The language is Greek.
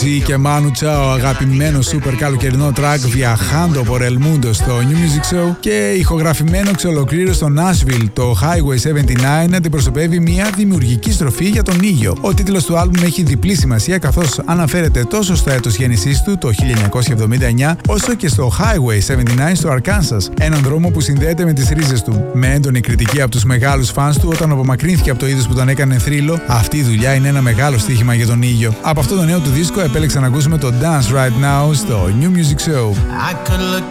G και Manu Chao, αγαπημένο super καλοκαιρινό track Viajando por el Mundo στο New Music Show, και ηχογραφημένο εξ ολοκλήρου στο Nashville. Το Highway 79 αντιπροσωπεύει μια δημιουργική στροφή για τον ήλιο. Ο τίτλος του άλμπουμ έχει διπλή σημασία, καθώς αναφέρεται τόσο στο έτος γέννησής του, το 1979, όσο και στο Highway 79 στο Arkansas, έναν δρόμο που συνδέεται με τις ρίζες του. Με έντονη κριτική από τους μεγάλους φανς του όταν απομακρύνθηκε από το είδος που τον έκανε θρύλο, αυτή η δουλειά είναι ένα μεγάλο στοίχημα για τον ήλιο. Από αυτό το νέο του δίσκο επέλεξα να ακούσουμε το Dance Right Now στο New Music Show. I could look